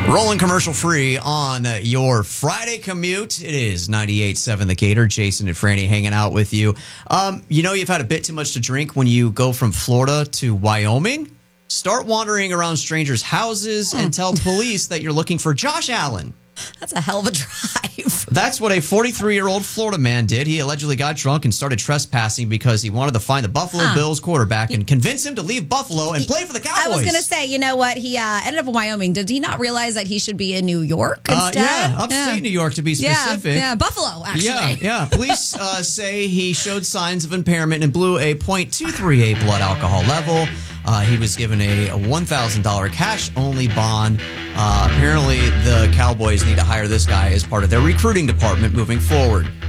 Rolling commercial free on your Friday commute. It is 98.7 The Gator. Jason and Franny hanging out with you. You've had a bit too much to drink when you go from Florida to Wyoming. Start wandering around strangers' houses and tell police that you're looking for Josh Allen. That's a hell of a drive. That's what a 43-year-old Florida man did. He allegedly got drunk and started trespassing because he wanted to find the Buffalo Bills quarterback and convince him to leave Buffalo and play for the Cowboys. I was going to say, you know what? He ended up in Wyoming. Did he not realize that he should be in New York instead? Upstate New York to be specific. Yeah, Buffalo, actually. Yeah. Police say he showed signs of impairment and blew a .238 blood alcohol level. He was given a $1,000 cash-only bond. Apparently, the Cowboys need to hire this guy as part of their recruiting department moving forward.